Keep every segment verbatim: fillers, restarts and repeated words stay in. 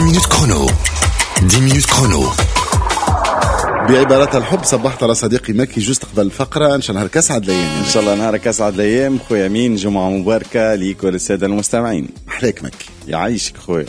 minutes chrono. dix minutes chrono. بعبارات الحب صبحت على صديقي مكي جوست قبل الفقرة. إن شاء الله نهارك أسعد الأيام. إن شاء الله نهارك أسعد الأيام خويا أمين. جمعة مباركة ليك وللسادة المستمعين. أحلاك مكي. يعيشك خويا.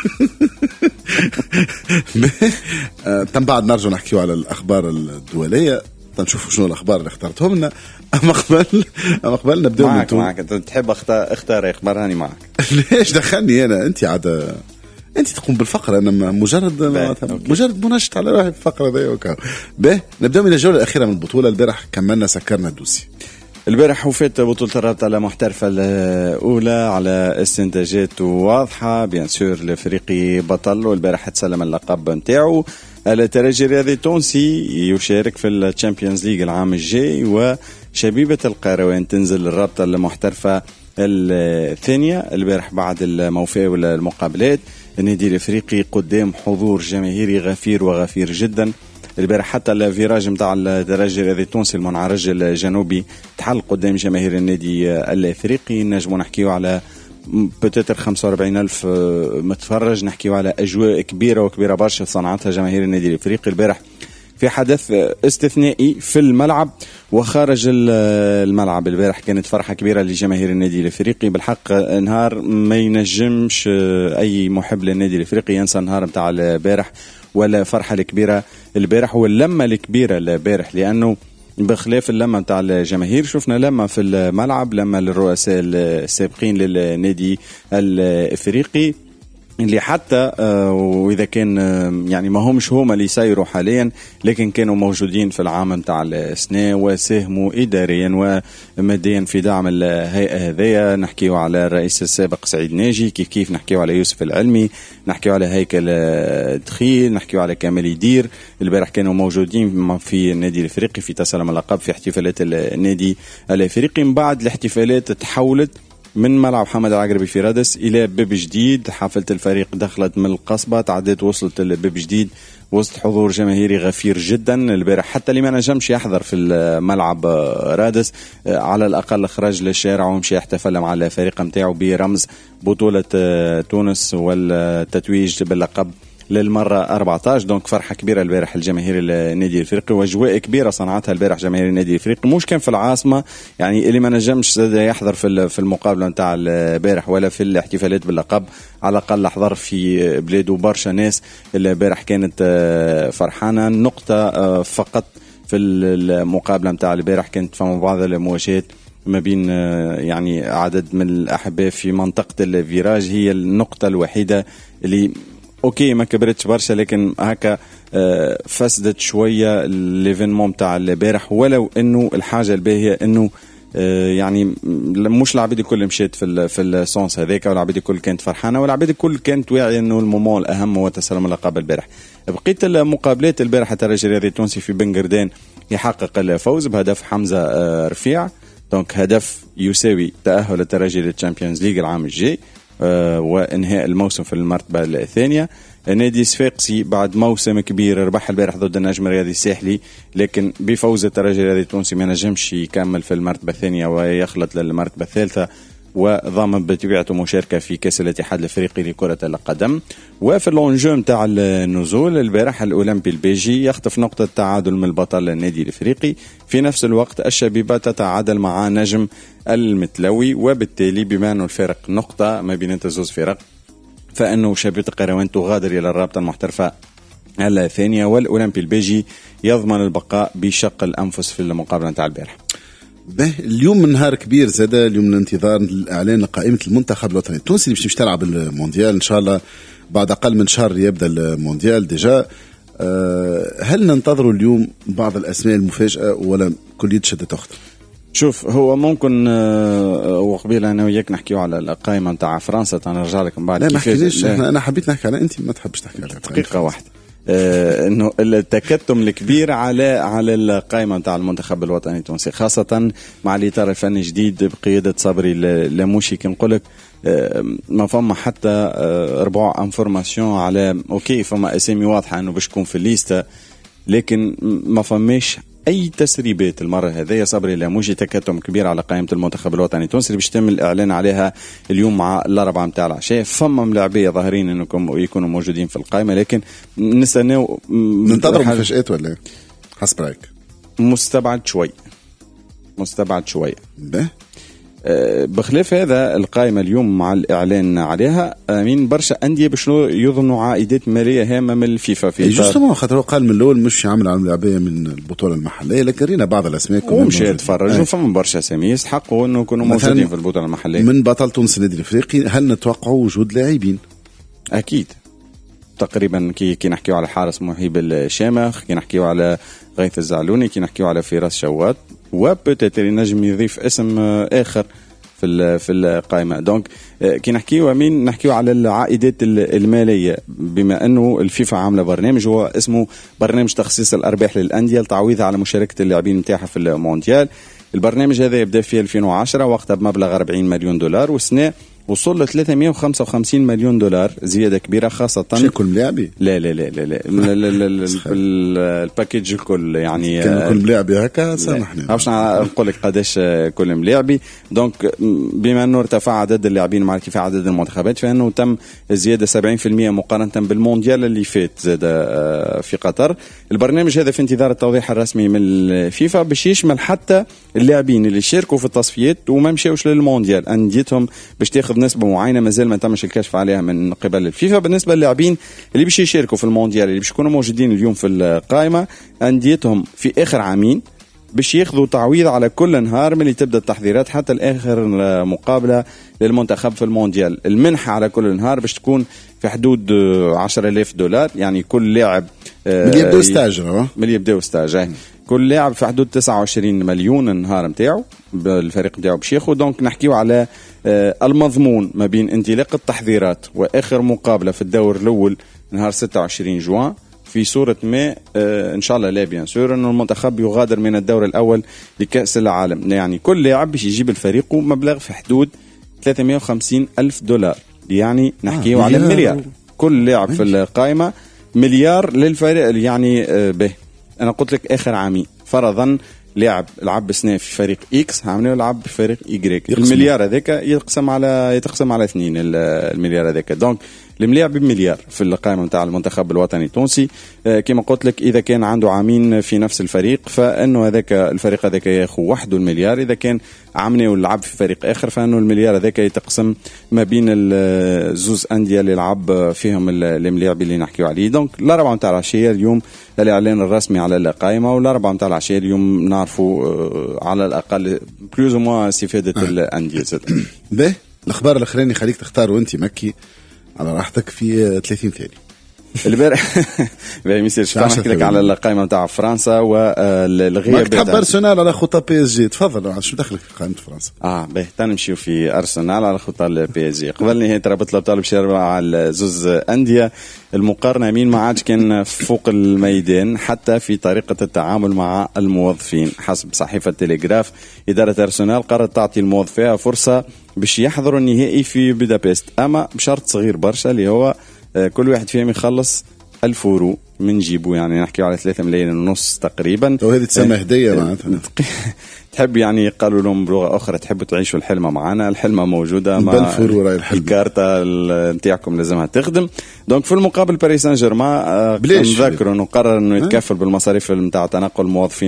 تم بعد نرجع نحكيو على الأخبار الدولية. تنشوفوا شنو الأخبار اللي اخترتهم لنا. أما قبل أما قبل نبدأ معك معك أنت تحب أختار اختار أخبار هاني معك. ليش دخلني أنا؟ أنت عاد أنت تقوم بالفقرة. أنا مجرد مجرد منشط على روحي الفقرة ذي وكا. به نبدأ من الجولة الأخيرة من البطولة. البارح كملنا سكرنا الدوسي. البارح وفات بطولة الرابطة المحترفة الأولى على استنتاجات واضحة. بيان سور الفريقي بطل والبارح تسلم اللقب نتاعو. الترجي الرياضي التونسي يشارك في الشامبيونز ليج العام الجاي، وشبيبة القيروان تنزل الرابطة المحترفة الثانية. البارح بعد الموفاة والمقابلات النادي الافريقي قدام حضور جماهيري غفير وغفير جدا. البارح حتى الفيراج متاع الترجي الرياضي التونسي المنعرج الجنوبي تحل قدام جماهير النادي الافريقي. نجمو نحكيو على بتاتر خمسة وأربعين ألف متفرج، نحكيو على أجواء كبيرة وكبيرة برشا صنعتها جماهير النادي الافريقي البارح في حدث استثنائي في الملعب وخارج الملعب. البارح كانت فرحة كبيرة لجماهير النادي الافريقي. بالحق نهار ما ينجمش اي محب للنادي الافريقي ينسى النهار متاع البارح ولا فرحة الكبيرة البارح واللمة الكبيرة البارح، لانه بخلاف اللمة متاع الجماهير شفنا لمة في الملعب، لمة للرؤساء السابقين للنادي الافريقي اللي حتى وإذا كان يعني ما همش هما اللي يسيروا حاليا لكن كانوا موجودين في العام متاع السنة وساهموا إداريا وماديا في دعم الهيئة هذية. نحكيو على الرئيس السابق سعيد ناجي، كيف كيف نحكيو على يوسف العلمي، نحكيو على هيكل دخيل، نحكيو على كامل يدير. البارح كانوا موجودين في النادي الافريقي في تسلم اللقب في احتفالات النادي الافريقي. من بعد الاحتفالات تحولت من ملعب حمد العقربي في رادس إلى باب جديد. حافلة الفريق دخلت من القصبة، تعدت وصلت الباب جديد وسط حضور جماهيري غفير جدا. البارح حتى اللي ما نجمش يحضر في الملعب رادس على الأقل خرج للشارع ومشي يحتفل مع الفريق متاعه برمز بطولة تونس والتتويج باللقب للمرة أربعة عشر. دونك فرحة كبيرة البارح الجماهير النادي الافريقي واجواء كبيرة صنعتها البارح جماهير النادي الافريقي. مش كان في العاصمة يعني اللي ما نجمش يحضر في في المقابلة نتاع البارح ولا في الاحتفالات باللقب، على الأقل حضر في بلاده برشا ناس. البارح كانت فرحانة. نقطة فقط في المقابلة نتاع البارح كانت فما بعض المواجهات ما بين يعني عدد من الأحباء في منطقة الفيراج، هي النقطة الوحيدة اللي اوكي ما كبرتش برشا لكن هكا فسدت شويه الايفينمون تاع البارح. ولو انه الحاجه الباهيه انه يعني مش العبيد الكل مشيت في في السونس هذاك، والعبيد الكل كانت فرحانه والعبيد الكل كانت واعيه انه المومون الاهم هو تسلم اللقب البارح. بقيه المقابلات البارح الترجي الرياضي التونسي في بنغردان يحقق الفوز بهدف حمزه رفيع. دونك هدف يساوي تاهل الترجي للتشامبيونز ليج العام الجاي وانهاء الموسم في المرتبه الثانيه. نادي صفاقسي بعد موسم كبير ربح البارح ضد النجم الرياضي الساحلي، لكن بفوز الترجي الرياضي التونسي ما نجمش يكمل في المرتبه الثانيه ويخلط للمرتبه الثالثه، وضمن بطبيعته مشاركه في كاس الاتحاد الافريقي لكره القدم. وفي اللونجو نتاع النزول البارح الاولمبي البيجي يخطف نقطه تعادل من البطل النادي الافريقي. في نفس الوقت الشبيبه تتعادل مع نجم المتلوي، وبالتالي بما انه الفارق نقطه ما بين الزوز فرق فانه شبيبه القيروان تغادر الى الرابطه المحترفه الثانيه، والاولمبي البيجي يضمن البقاء بشق الانفس في المقابله نتاع البارح. اليوم من نهار كبير زاد، اليوم من انتظار الاعلان قائمه المنتخب الوطني التونسي اللي باش تلعب المونديال ان شاء الله بعد اقل من شهر يبدا المونديال ديجا. هل ننتظروا اليوم بعض الاسماء المفاجئه ولا كل يد شدت اخته؟ شوف هو ممكن وقبيل انا وياك نحكيو على القائمه نتاع فرنسا تنرجع لك من بعد. لا ما حكيتش، انا حبيت نحكي على انت ما تحبش تحكي على دقيقه واحده. آه انه التكتم الكبير على على القائمه نتاع المنتخب الوطني التونسي، خاصه مع الاطار الفني الجديد بقياده صبري لموشي. كي نقول لك آه ما فما حتى آه ربع انفورماسيون على اوكي فما اسامي واضحه انه باش تكون في الليسته، لكن ما فماش اي تسريبات المره هذه صبري لا موجي تكتم كبير على قائمه المنتخب الوطني التونسي باش يتم الاعلان عليها اليوم مع الاربعه نتاع العشاء. فما ملاعبيه ظاهرين انكم يكونوا موجودين في القائمه، لكن نستناو ننتظر مفاجات ولا حسب رايك؟ مستبعد شوي مستبعد شوي به. بخلاف هذا القائمة اليوم مع الإعلان عليها من برشا أندية باش يضمنوا عائدات مالية هامة من الفيفا. في جوستومون خاطر قال من الأول مش يعمل على ملاعبية من البطولة المحلية، لكن رينا بعض الأسماء ومشي يتفرج وفما برشا أسامي يستحقوا إنه يكونوا موجودين في البطولة المحلية. من بطل تونس النادي الأفريقي هل نتوقعوا وجود لاعبين؟ أكيد تقريبا كي كي نحكيو على حارس محيب الشامخ، كي نحكيو على غيث الزعلوني، كي نحكيو على فراس شوات، وبوتيتر ينجم يضيف اسم آخر في في القائمة. دونك كي نحكيو مين نحكيو على العائدات المالية، بما أنه الفيفا عاملة برنامج هو اسمه برنامج تخصيص الأرباح للأندية لتعويض على مشاركة اللاعبين نتاعها في المونديال. البرنامج هذا يبدأ في ألفين وعشرة وقتها بمبلغ أربعين مليون دولار، والسنة وصل ل ثلاثمائة وخمسة وخمسين مليون دولار، زيادة كبيرة خاصة شي كل لاعبي لا لا لا لا لا الباكيج الكل يعني كان كل لاعبي هكا سامحني باش نقول لك قداش كل لاعبي. دونك بما انه ارتفع عدد اللاعبين مع ارتفاع عدد المنتخبات فانه تم زيادة سبعين بالمئة مقارنة بالمونديال اللي فات زاد في قطر. البرنامج هذا في انتظار التوضيح الرسمي من الفيفا باش يشمل حتى اللاعبين اللي شاركوا في التصفيات وما مشاوش للمونديال، انديتهم باش تاخذ نسبة معينة مازال ما تمش الكشف عليها من قبل الفيفا. بالنسبة للاعبين اللي باش يشاركوا في المونديال اللي باش يكونوا موجودين اليوم في القائمة، أنديتهم في آخر عامين باش ياخذوا تعويض على كل نهار من اللي تبدأ التحضيرات حتى الآخر مقابلة للمنتخب في المونديال. المنحة على كل نهار باش تكون في حدود عشرة آلاف دولار، يعني كل لاعب من يبدأ ستاج من يبدأ ستاج كل لاعب في حدود تسعة وعشرين مليون النهار نتاعو بالفريق نتاعو باش ياخذ. دونك نحكيو على المضمون ما بين انطلاق التحضيرات واخر مقابله في الدور الاول نهار ستة وعشرين جوان في صوره ما ان شاء الله لا بيان سور انه المنتخب يغادر من الدور الاول لكاس العالم. يعني كل لاعب باش يجيب الفريق مبلغ في حدود ثلاثمائة وخمسين ألف دولار، يعني نحكيو آه على مليار. كل لاعب في القائمه مليار للفريق. يعني به انا قلت لك اخر عامين فرضا لاعب لعب سنة في فريق إكس هعمله لعب في فريق إيجريك، المليار هذاك يتقسم على يتقسم على اثنين المليار هذاك. دونك المليار بمليار في القائمة نتاع المنتخب الوطني التونسي. كما قلت لك إذا كان عنده عامين في نفس الفريق فإنه هذاك الفريق هذاك ياخذ وحده المليار، إذا كان عامني ولعب في فريق آخر فإنه المليار هذاك يتقسم ما بين الزوز أندية اللي لعب فيهم الملاعب اللي نحكيو عليه. دونك الأربعة نتاع العشية اليوم الإعلان الرسمي على القائمة، والأربعة نتاع العشية اليوم نعرفوا على الأقل بلوز وما استفادة الأندية. به الأخبار الأخراني خليك تختار وأنت مكي على راحتك في ثلاثين ثانية. البارح باهي ميسير نحكي لك على القائمة نتاع فرنسا والغياب. ماك تحب أرسنال على خطى بي اس جي؟ تفضل شو دخلك في قائمة فرنسا؟ اه باهي تنمشيو في أرسنال على خطى البي اس جي. قبل نهاية رابط الأبطال باش يربع على زوز أندية. المقارنة مين ما عادش كان فوق الميدان حتى في طريقة التعامل مع الموظفين. حسب صحيفة تيليغراف إدارة أرسنال قررت تعطي الموظفيها فرصة باش يحضروا النهائي في بودابست، أما بشرط صغير برشا اللي هو كل واحد فيهم يخلص ألف يورو من جيبه، يعني نحكي على ثلاثة ملايين ونص تقريبا. وهذه تسمى هدية معناتها. تحب يعني قالوا لهم بلغة أخرى تحبوا تعيشوا الحلمة معنا، الحلمة موجودة ما الكارتة نتاعكم لازمها تخدم. دونك في المقابل باريس سان جيرمان نذكروا انه قرر انه يتكفل بالمصاريف نتاع تنقل الموظفين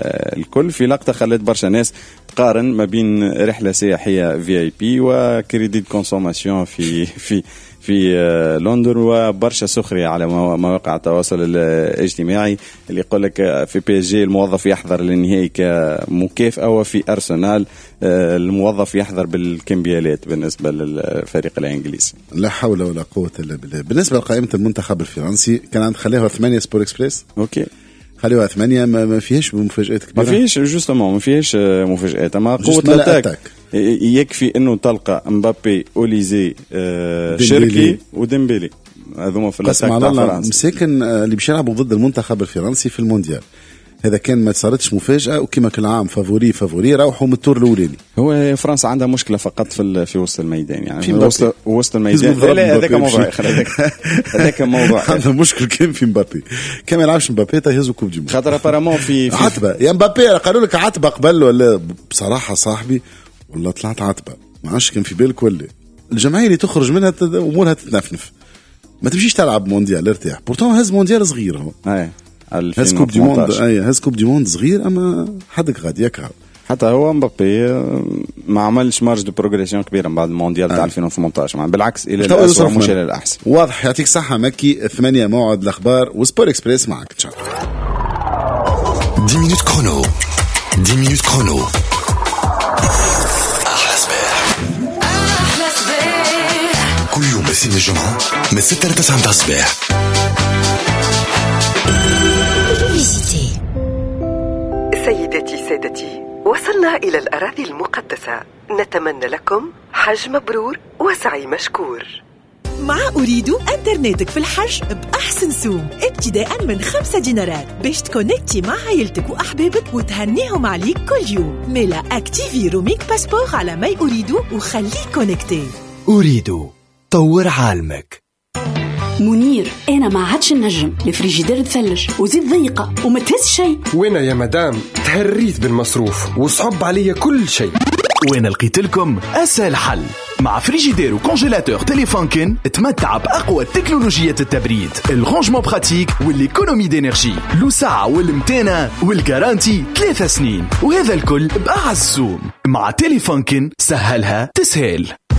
الكل في لقطة خلت برشا ناس تقارن ما بين رحلة سياحية في اي بي وكريديت كونسوماسيون في في في لندن وبرشا سخرية على مواقع التواصل الاجتماعي اللي يقول لك في بي اس جي الموظف يحضر للنهائي كمكافأة وفي أرسنال الموظف يحضر بالكمبيالات بالنسبة للفريق الإنجليزي. لا حول ولا قوة إلا بالله. بالنسبة لقائمة المنتخب الفرنسي كان عند خليها ثمانية سبور إكسبريس. أوكي خليها ثمانية ما فيهش مفاجآت كبيرة. ما فيهش جوستومون ما فيهش مفاجآت، أما قوة الأتاك يكفي إنه تلقى مبابي أوليزي آه شركي وديمبيلي هذوما في الأتاك تاع فرنسا مساكن اللي باش يلعبوا ضد المنتخب الفرنسي في المونديال. هذا كان ما صارتش مفاجاه، وكما كل عام فافوري فافوري روحوا من التور الاولاني. هو فرنسا عندها مشكله فقط في في وسط الميدان، يعني في وسط وسط الميدان. لا هذاك موضوع اخر، هذاك هذاك موضوع. عندها مشكل كان في مبابي، كان ما يلعبش مبابي تهزوا كوب دي موند. خاطر ابارامون في, في عتبه يا مبابي، قالوا لك عتبه قبل ولا؟ بصراحه صاحبي والله طلعت عتبه، ما عادش كان في بالك ولا الجمعيه اللي تخرج منها امورها تتنفنف، ما تمشيش تلعب مونديال ارتاح. بورتون هز مونديال صغير هو، اي هز كوب دي موند، اي هز كوب دي موند صغير، اما حدك غادي يكره. حتى هو مبابي ما عملش مارج دو بروغريسيون كبيره بعد المونديال تاع ألفين وثمانية عشر، بالعكس الى الاسوء مش الى الاحسن. واضح. يعطيك صحه مكي. ثمانية موعد الاخبار وسبور اكسبريس معك ان شاء الله. دix minutes chrono. dix minutes chrono. أحلى صباح. أحلى صباح. كل يوم الاثنين الجمعة من ستة لتسعة متاع الصباح. سيدتي سادتي، وصلنا إلى الأراضي المقدسة، نتمنى لكم حج مبرور وسعي مشكور. مع أريد أنترنتك في الحج بأحسن سوم ابتداء من خمسة دينارات باش تكونكتي مع عائلتك وأحبابك وتهنيهم عليك كل يوم. ميلا أكتيفي روميك باسبور على ماي أريد وخليك كونكتي. أريد طور عالمك. منير انا ما عادش النجم، الفريجيدير تثلج وزيد ضيقه وما تهز شيء. وين يا مدام تهريت بالمصروف وصعب عليا كل شيء. وين لقيت لكم اسهل حل؟ مع فريجيدير وكونجيلاتور تيليفونكن تمتع باقوى تكنولوجيات التبريد، الرونجمون براتيك والايكونومي دينيرجي، لو ساعه والمتانه والجارانتي ثلاثة سنين، وهذا الكل باعز سوم. مع تيليفونكن سهلها تسهل.